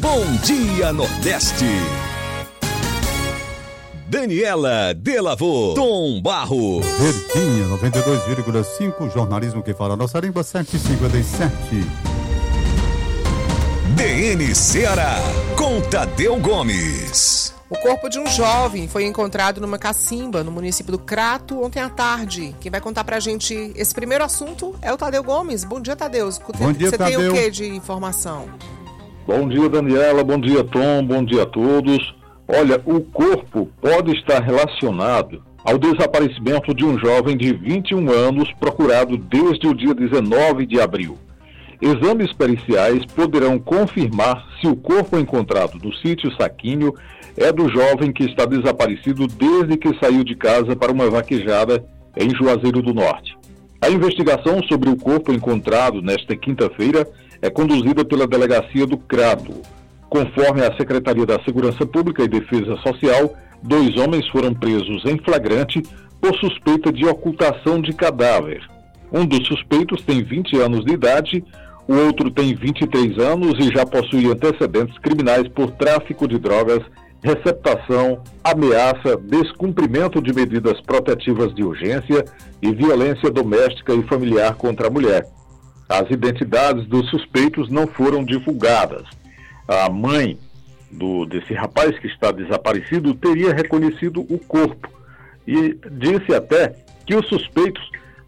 Bom Dia Nordeste. Daniela Delavô, Tom Barros. Verdinha, 92,5, jornalismo que fala nossa língua, 7h57. DN Ceará, com Tadeu Gomes. O corpo de um jovem foi encontrado numa cacimba no município do Crato ontem à tarde. Quem vai contar pra gente esse primeiro assunto é o Tadeu Gomes. Bom dia, Tadeu. Bom dia, Você Tadeu. tem o que de informação? Bom dia, Daniela. Bom dia, Tom. Bom dia a todos. Olha, o corpo pode estar relacionado ao desaparecimento de um jovem de 21 anos procurado desde o dia 19 de abril. Exames periciais poderão confirmar se o corpo encontrado no sítio Saquinho é do jovem que está desaparecido desde que saiu de casa para uma vaquejada em Juazeiro do Norte. A investigação sobre o corpo encontrado nesta quinta-feira é conduzida pela Delegacia do Crato. Conforme a Secretaria da Segurança Pública e Defesa Social, 2 homens foram presos em flagrante por suspeita de ocultação de cadáver. Um dos suspeitos tem 20 anos de idade, o outro tem 23 anos e já possui antecedentes criminais por tráfico de drogas, receptação, ameaça, descumprimento de medidas protetivas de urgência e violência doméstica e familiar contra a mulher. As identidades dos suspeitos não foram divulgadas. A mãe desse rapaz que está desaparecido teria reconhecido o corpo e disse até que os suspeitos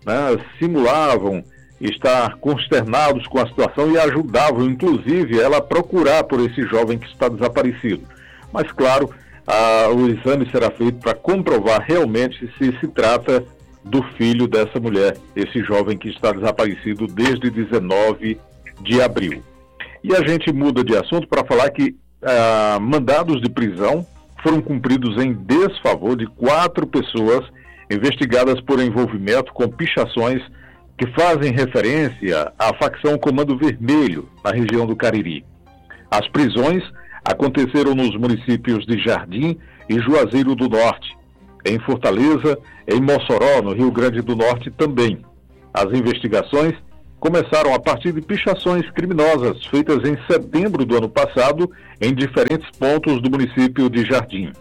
simulavam estar consternados com a situação e ajudavam, inclusive, ela a procurar por esse jovem que está desaparecido. Mas, claro, o exame será feito para comprovar realmente se trata do filho dessa mulher, esse jovem que está desaparecido desde 19 de abril. E a gente muda de assunto para falar que mandados de prisão foram cumpridos em desfavor de 4 pessoas investigadas por envolvimento com pichações que fazem referência à facção Comando Vermelho, na região do Cariri. As prisões aconteceram nos municípios de Jardim e Juazeiro do Norte, em Fortaleza, em Mossoró, no Rio Grande do Norte também. As investigações começaram a partir de pichações criminosas feitas em setembro do ano passado em diferentes pontos do município de Jardim.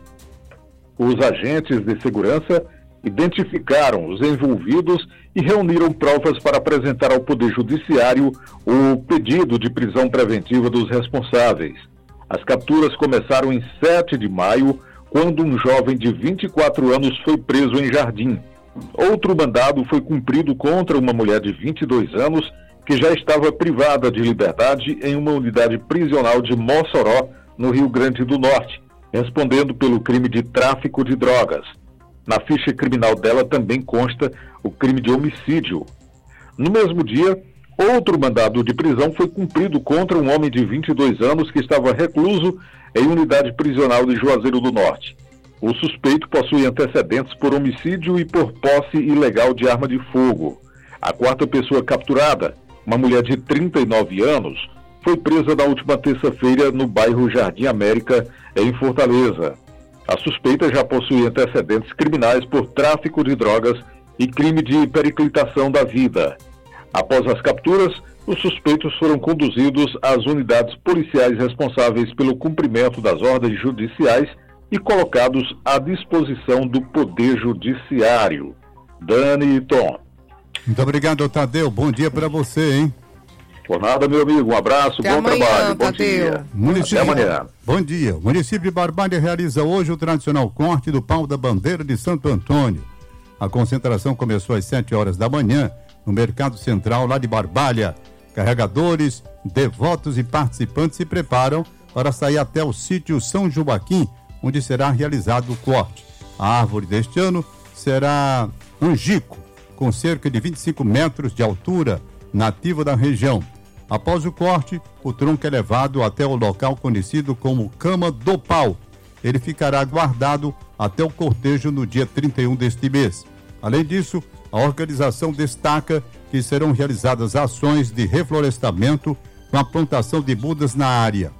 Os agentes de segurança identificaram os envolvidos e reuniram provas para apresentar ao Poder Judiciário o pedido de prisão preventiva dos responsáveis. As capturas começaram em 7 de maio, quando um jovem de 24 anos foi preso em Jardim. Outro mandado foi cumprido contra uma mulher de 22 anos que já estava privada de liberdade em uma unidade prisional de Mossoró, no Rio Grande do Norte, respondendo pelo crime de tráfico de drogas. Na ficha criminal dela também consta o crime de homicídio. No mesmo dia, outro mandado de prisão foi cumprido contra um homem de 22 anos que estava recluso em unidade prisional de Juazeiro do Norte. O suspeito possui antecedentes por homicídio e por posse ilegal de arma de fogo. A 4ª pessoa capturada, uma mulher de 39 anos, foi presa na última terça-feira no bairro Jardim América, em Fortaleza. A suspeita já possui antecedentes criminais por tráfico de drogas e crime de periclitação da vida. Após as capturas, os suspeitos foram conduzidos às unidades policiais responsáveis pelo cumprimento das ordens judiciais e colocados à disposição do Poder Judiciário. Dani e Tom. Muito obrigado, Tadeu. Bom dia para você, hein? Por nada, meu amigo. Um abraço, Até bom amanhã, trabalho. Bom Tadeu. dia. Até amanhã. Bom dia. O município de Barbalha realiza hoje o tradicional corte do pau da bandeira de Santo Antônio. A concentração começou às 7 horas da manhã no Mercado Central, lá de Barbalha. Carregadores, devotos e participantes se preparam para sair até o sítio São Joaquim, onde será realizado o corte. A árvore deste ano será angico, com cerca de 25 metros de altura, nativa da região. Após o corte, o tronco é levado até o local conhecido como Cama do Pau. Ele ficará guardado até o cortejo no dia 31 deste mês. Além disso, a organização destaca que serão realizadas ações de reflorestamento com a plantação de mudas na área.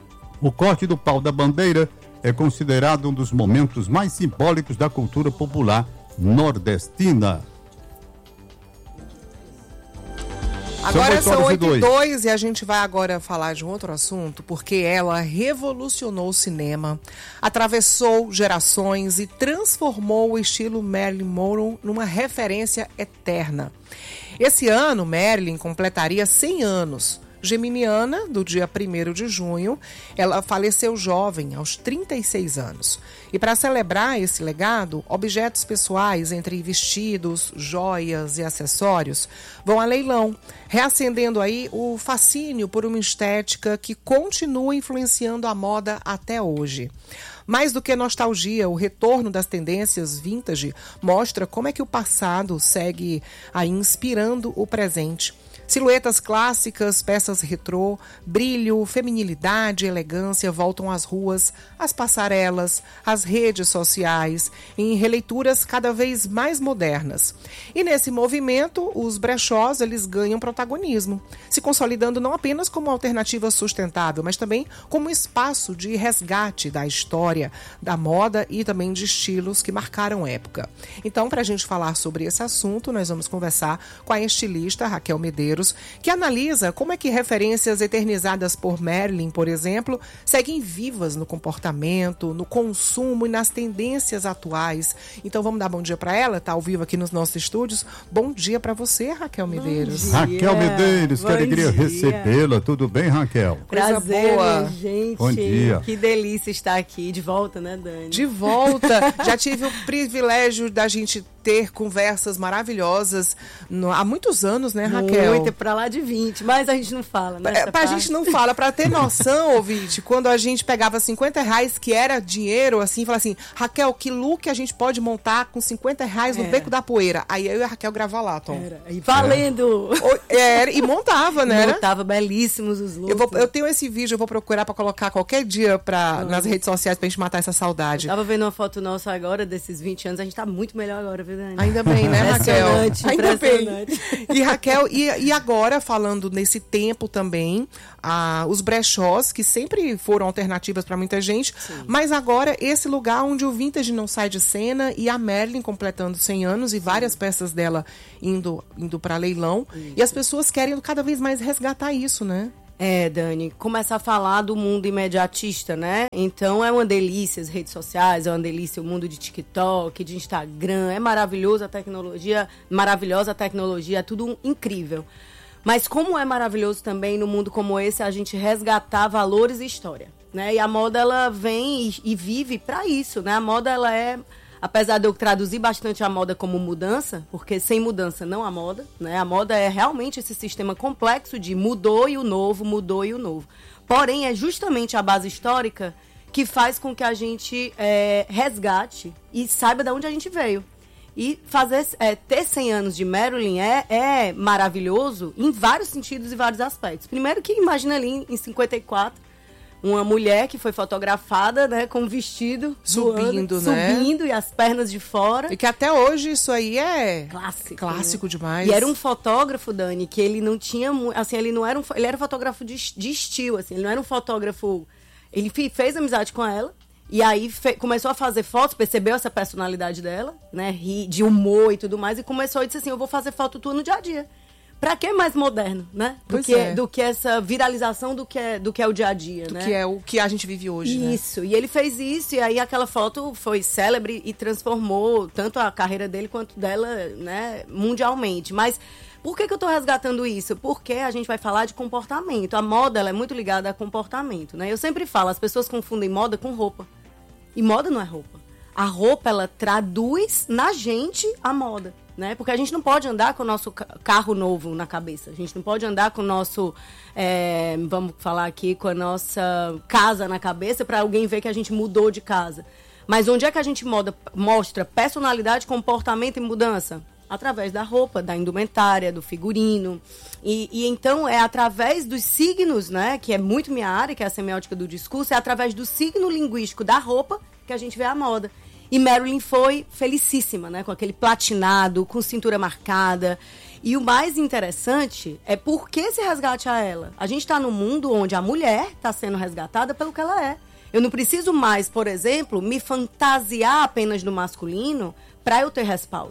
O corte do pau da bandeira é considerado um dos momentos mais simbólicos da cultura popular nordestina. Agora são 8h02. 8h02 e a gente vai agora falar de um outro assunto, porque ela revolucionou o cinema, atravessou gerações e transformou o estilo Marilyn Monroe numa referência eterna. Esse ano, Marilyn completaria 100 anos. Geminiana, do dia 1º de junho, ela faleceu jovem, aos 36 anos. E para celebrar esse legado, objetos pessoais, entre vestidos, joias e acessórios, vão a leilão, reacendendo aí o fascínio por uma estética que continua influenciando a moda até hoje. Mais do que nostalgia, o retorno das tendências vintage mostra como é que o passado segue aí inspirando o presente. Silhuetas clássicas, peças retrô, brilho, feminilidade, elegância voltam às ruas, às passarelas, às redes sociais, em releituras cada vez mais modernas. E nesse movimento, os brechós eles ganham protagonismo, se consolidando não apenas como alternativa sustentável, mas também como espaço de resgate da história, da moda e também de estilos que marcaram época. Então, para a gente falar sobre esse assunto, nós vamos conversar com a estilista Raquel Medeiros, que analisa como é que referências eternizadas por Marilyn, por exemplo, seguem vivas no comportamento, no consumo e nas tendências atuais. Então vamos dar bom dia para ela, está ao vivo aqui nos nossos estúdios. Bom dia para você, Raquel Medeiros. Raquel Medeiros, que alegria recebê-la. Tudo bem, Raquel? Coisa boa. Gente. Bom dia. Que delícia estar aqui, de volta, né, Dani? De volta. Já tive o privilégio da gente ter conversas maravilhosas há muitos anos, né, Raquel? Muito, pra lá de 20, mas a gente não fala, né? Pra gente não fala, pra ter noção, ouvinte, quando a gente pegava R$50, que era dinheiro, assim, falava assim, Raquel, que look a gente pode montar com R$50 no Beco da Poeira? Aí eu e a Raquel gravava lá, Tom. E valendo! E montava, né? Montava belíssimos os looks. Eu tenho esse vídeo, eu vou procurar pra colocar qualquer dia nas redes sociais pra gente matar essa saudade. Eu tava vendo uma foto nossa agora, desses 20 anos, a gente tá muito melhor agora, viu, Dani? Ainda bem, né, Raquel? Ainda bem. E Raquel, e agora, falando nesse tempo também, os brechós, que sempre foram alternativas para muita gente, sim, mas agora esse lugar onde o vintage não sai de cena e a Marilyn completando 100 anos e várias peças dela indo para leilão. Isso. E as pessoas querem cada vez mais resgatar isso, né? Dani, começar a falar do mundo imediatista, né? Então é uma delícia as redes sociais, é uma delícia o mundo de TikTok, de Instagram, é maravilhosa a tecnologia, é tudo incrível. Mas como é maravilhoso também no mundo como esse a gente resgatar valores e história, né? E a moda ela vem e vive para isso, né? A moda ela é, apesar de eu traduzir bastante a moda como mudança, porque sem mudança não há moda, né? A moda é realmente esse sistema complexo de mudou e o novo. Porém, é justamente a base histórica que faz com que a gente resgate e saiba de onde a gente veio. E ter 100 anos de Marilyn é maravilhoso em vários sentidos e vários aspectos. Primeiro que imagina ali em 54, uma mulher que foi fotografada, né, com um vestido subindo, né? Subindo e as pernas de fora. E que até hoje isso aí é clássico, né? Demais. E era um fotógrafo, Dani, que ele não tinha, assim, ele era um fotógrafo de estilo, assim, ele não era um fotógrafo. Ele fez amizade com ela. E aí começou a fazer fotos, percebeu essa personalidade dela, né? De humor e tudo mais, e começou a dizer assim, eu vou fazer foto tua no dia a dia. Pra que mais moderno, né? Do que essa viralização do que é o dia a dia, né? Que é o que a gente vive hoje, Isso, né? E ele fez isso, e aí aquela foto foi célebre e transformou tanto a carreira dele quanto dela, né, mundialmente. Mas por que eu tô resgatando isso? Porque a gente vai falar de comportamento. A moda, ela é muito ligada a comportamento, né? Eu sempre falo, as pessoas confundem moda com roupa. E moda não é roupa. A roupa, ela traduz na gente a moda, né? Porque a gente não pode andar com o nosso carro novo na cabeça. A gente não pode andar com o nosso, vamos falar aqui, com a nossa casa na cabeça para alguém ver que a gente mudou de casa. Mas onde é que a gente mostra personalidade, comportamento e mudança? Através da roupa, da indumentária, do figurino. E então é através dos signos, né, que é muito minha área, que é a semiótica do discurso, é através do signo linguístico da roupa que a gente vê a moda. E Marilyn foi felicíssima, né, com aquele platinado, com cintura marcada. E o mais interessante é por que se resgate a ela. A gente está num mundo onde a mulher está sendo resgatada pelo que ela é. Eu não preciso mais, por exemplo, me fantasiar apenas no masculino para eu ter respaldo.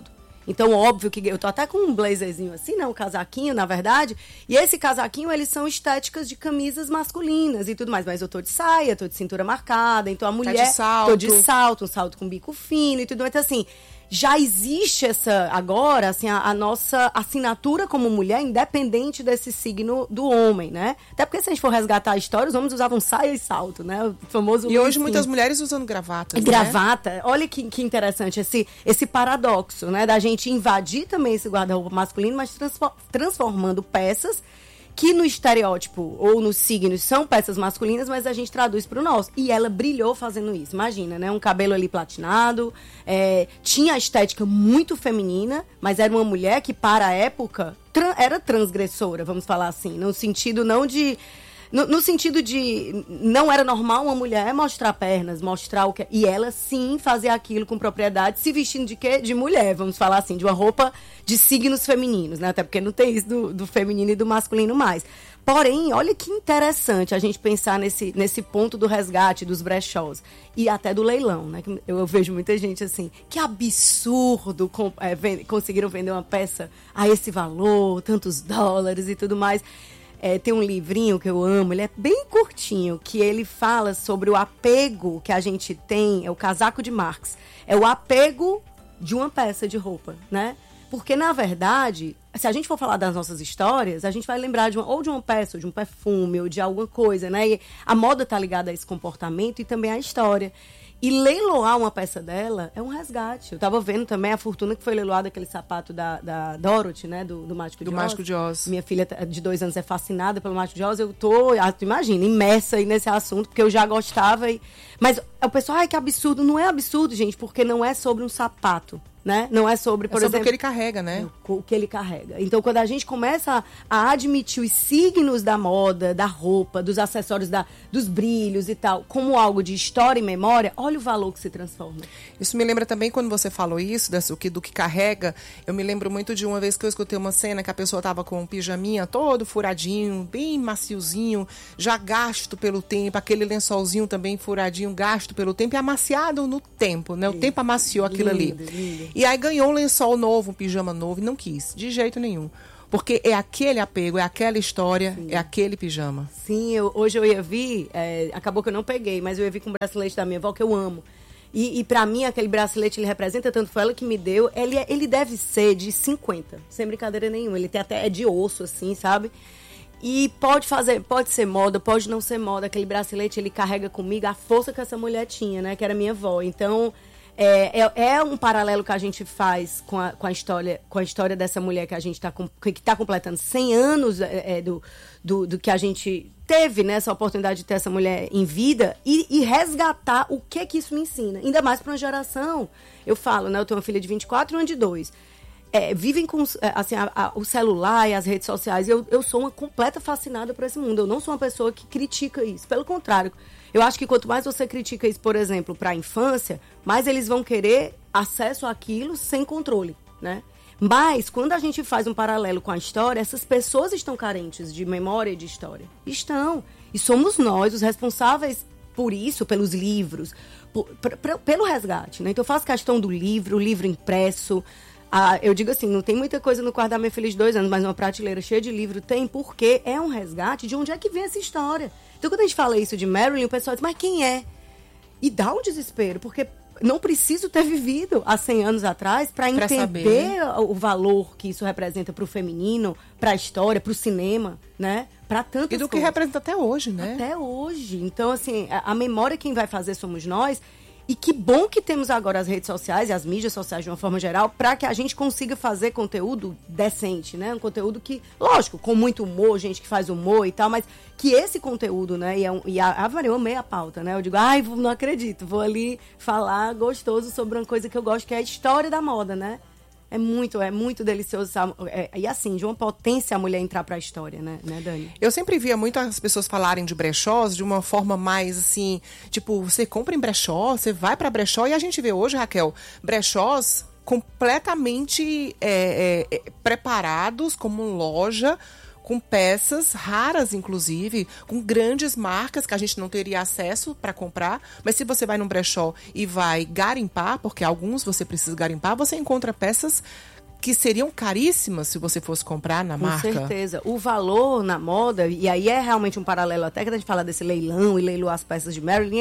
Então, óbvio que eu tô até com um blazerzinho assim, né? Um casaquinho, na verdade. E esse casaquinho, eles são estéticas de camisas masculinas e tudo mais. Mas eu tô de saia, tô de cintura marcada. Então, a mulher... de salto. Tô de salto, um salto com bico fino e tudo mais. Então, assim... Já existe agora, assim, a nossa assinatura como mulher, independente desse signo do homem, né? Até porque se a gente for resgatar a história, os homens usavam saia e salto, né? O famoso... E hoje muitas mulheres usando gravatas, Gravata. Né? Olha que interessante esse paradoxo, né? Da gente invadir também esse guarda-roupa masculino, mas transformando peças que no estereótipo ou nos signos são peças masculinas, mas a gente traduz para o nosso. E ela brilhou fazendo isso. Imagina, né? Um cabelo ali platinado, tinha a estética muito feminina, mas era uma mulher que, para a época, era transgressora, vamos falar assim. No sentido não de... No sentido de não era normal uma mulher mostrar pernas, mostrar o que... E ela, sim, fazia aquilo com propriedade, se vestindo de quê? De mulher, vamos falar assim, de uma roupa de signos femininos, né? Até porque não tem isso do feminino e do masculino mais. Porém, olha que interessante a gente pensar nesse ponto do resgate dos brechós e até do leilão, né? Eu vejo muita gente assim, que absurdo conseguiram vender uma peça a esse valor, tantos dólares e tudo mais. Tem um livrinho que eu amo, ele é bem curtinho, que ele fala sobre o apego que a gente tem, é o Casaco de Marx, é o apego de uma peça de roupa, né? Porque, na verdade, se a gente for falar das nossas histórias, a gente vai lembrar de uma peça, ou de um perfume, ou de alguma coisa, né? E a moda tá ligada a esse comportamento e também à história. E leiloar uma peça dela é um resgate. Eu tava vendo também a fortuna que foi leiloada, aquele sapato da Dorothy, né? Do Mágico de Oz. Do Mágico de Oz. Minha filha de 2 anos é fascinada pelo Mágico de Oz. Eu tô, imagina, imersa aí nesse assunto, porque eu já gostava. Mas o pessoal, que absurdo. Não é absurdo, gente, porque não é sobre um sapato, né? Não é sobre, por exemplo... o que ele carrega, né? O que ele carrega. Então, quando a gente começa a admitir os signos da moda, da roupa, dos acessórios, dos brilhos e tal, como algo de história e memória, olha o valor que se transforma. Isso me lembra também, quando você falou isso, do que carrega, eu me lembro muito de uma vez que eu escutei uma cena que a pessoa estava com um pijaminha todo furadinho, bem maciozinho, já gasto pelo tempo, aquele lençolzinho também furadinho, gasto pelo tempo e amaciado no tempo, né? O tempo amaciou aquilo ali. Lindo. E aí ganhou um lençol novo, um pijama novo, e não quis, de jeito nenhum. Porque é aquele apego, é aquela história, sim, é aquele pijama. Sim, hoje eu ia vir, acabou que eu não peguei, mas eu ia vir com o bracelete da minha avó, que eu amo. E pra mim, aquele bracelete, ele representa tanto, foi ela que me deu, ele deve ser de 50, sem brincadeira nenhuma. Ele tem até, de osso, assim, sabe? E pode ser moda, pode não ser moda. Aquele bracelete, ele carrega comigo a força que essa mulher tinha, né? Que era minha avó. Então... É um paralelo que a gente faz com a história dessa mulher que a gente que está completando 100 anos do que a gente teve, né, essa oportunidade de ter essa mulher em vida e resgatar o que isso me ensina. Ainda mais para uma geração. Eu falo, né, eu tenho uma filha de 24 e uma de 2. Vivem com assim, o celular e as redes sociais. Eu sou uma completa fascinada por esse mundo. Eu não sou uma pessoa que critica isso. Pelo contrário, eu acho que quanto mais você critica isso, por exemplo, para a infância, mais eles vão querer acesso àquilo sem controle, né? Mas, quando a gente faz um paralelo com a história, essas pessoas estão carentes de memória e de história. Estão. E somos nós os responsáveis por isso, pelos livros, pelo resgate, né? Então, eu faço questão do livro, o livro impresso. Eu digo assim, não tem muita coisa no quarto da minha filha de 2 anos, mas uma prateleira cheia de livro tem, porque é um resgate de onde é que vem essa história. Então, quando a gente fala isso de Marilyn, o pessoal diz, mas quem é? E dá um desespero, porque não preciso ter vivido há 100 anos atrás para entender saber o valor que isso representa para o feminino, para a história, para o cinema, né? Para tantas coisas. E do que representa até hoje, né? Até hoje. Então, assim, a memória quem vai fazer somos nós. E que bom que temos agora as redes sociais e as mídias sociais de uma forma geral para que a gente consiga fazer conteúdo decente, né? Um conteúdo que, lógico, com muito humor, gente que faz humor e tal, mas que esse conteúdo, né? Eu amei a pauta, né? Eu digo, não acredito, vou ali falar gostoso sobre uma coisa que eu gosto, que é a história da moda, né? É muito delicioso. E assim, de uma potência a mulher entrar para a história, né, Dani? Eu sempre via muito as pessoas falarem de brechós de uma forma mais assim, tipo, você compra em brechó, você vai para brechó, e a gente vê hoje, Raquel, brechós completamente preparados como loja, com peças raras, inclusive, com grandes marcas que a gente não teria acesso para comprar. Mas se você vai num brechó e vai garimpar, porque alguns você precisa garimpar, você encontra peças que seriam caríssimas se você fosse comprar na marca. Com certeza. O valor na moda, e aí é realmente um paralelo até que a gente fala desse leilão e leiloar as peças de Marilyn,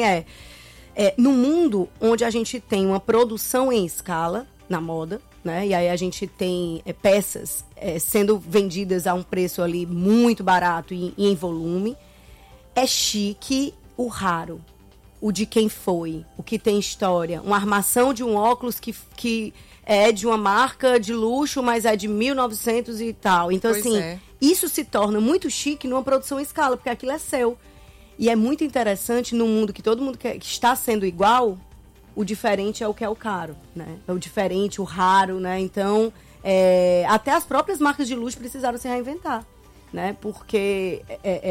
no mundo onde a gente tem uma produção em escala na moda, né? E aí a gente tem peças sendo vendidas a um preço ali muito barato e em volume. É chique o raro, o de quem foi, o que tem história. Uma armação de um óculos que é de uma marca de luxo, mas é de 1900 e tal. Então, Pois assim, é. isso se torna muito chique numa produção em escala, porque aquilo é seu. E é muito interessante num mundo que todo mundo que está sendo igual, o diferente é o que é o caro, né? É o diferente, o raro, né? Então, até as próprias marcas de luxo precisaram se reinventar, né? Porque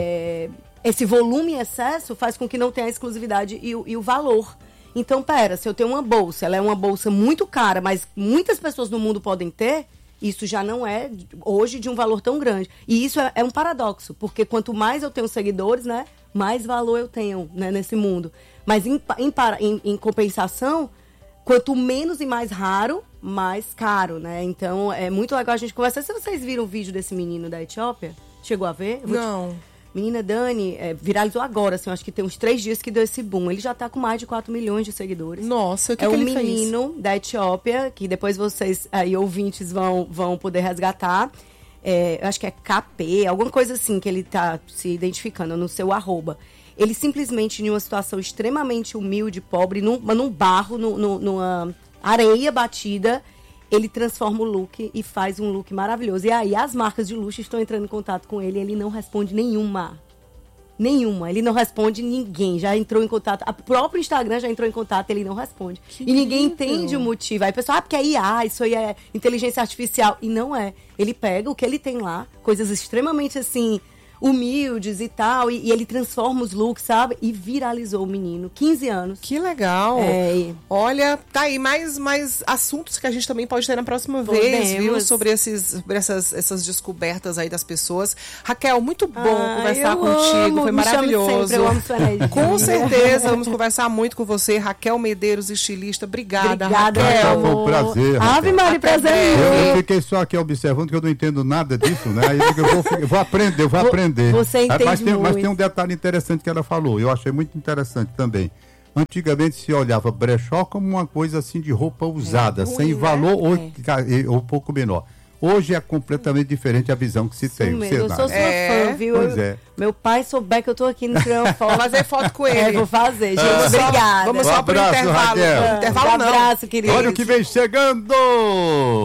esse volume em excesso faz com que não tenha a exclusividade e o valor. Então, se eu tenho uma bolsa, ela é uma bolsa muito cara, mas muitas pessoas no mundo podem ter, isso já não é, hoje, de um valor tão grande. E isso é um paradoxo, porque quanto mais eu tenho seguidores, né, mais valor eu tenho, né, nesse mundo. Mas, em compensação, quanto menos e mais raro, mais caro, né? Então, é muito legal a gente conversar. Se vocês viram o vídeo desse menino da Etiópia, chegou a ver? Não. Menina Dani, viralizou agora, assim, eu acho que tem uns 3 dias que deu esse boom. Ele já tá com mais de 4 milhões de seguidores. Nossa, o que é que um ele fez? menino da Etiópia, que depois vocês, aí, ouvintes, vão poder resgatar. Eu acho que é KP, alguma coisa assim que ele tá se identificando no seu @. Ele simplesmente, em uma situação extremamente humilde, pobre, num barro, numa areia batida, ele transforma o look e faz um look maravilhoso. E aí as marcas de luxo estão entrando em contato com ele e ele não responde nenhuma. Ele não responde ninguém. Já entrou em contato, o próprio Instagram já entrou em contato, ele não responde. Que e ninguém incrível. entende o motivo. Aí o pessoal, porque é IA, isso aí é inteligência artificial. E não é. Ele pega o que ele tem lá, coisas extremamente assim, humildes e tal, e ele transforma os looks, sabe? E viralizou o menino, 15 anos. Que legal. Olha, tá aí mais assuntos que a gente também pode ter na próxima vez, viu? Sobre essas descobertas aí das pessoas. Raquel, muito bom conversar contigo. Foi maravilhoso. Eu amo sua energia. Com certeza, vamos conversar muito com você. Raquel Medeiros, estilista. Obrigada, Raquel. Foi um prazer, Raquel. Ave Maria, prazer. Eu fiquei só aqui observando que eu não entendo nada disso, né? Aí eu vou aprender. Você entende mas tem muito. um detalhe interessante que ela falou, eu achei muito interessante também. Antigamente se olhava brechó como uma coisa assim de roupa usada, ruim, sem né? valor ou pouco menor. Hoje é completamente diferente a visão que se tem. Mesmo. Eu sou sua fã, viu? Pois Meu pai souber que eu tô aqui no Triunfo. Fazer foto com ele. Vou fazer, gente. Obrigada. Vamos só pro abraço, intervalo. Raquel. Intervalo não. Um abraço, querido. Olha o que vem chegando!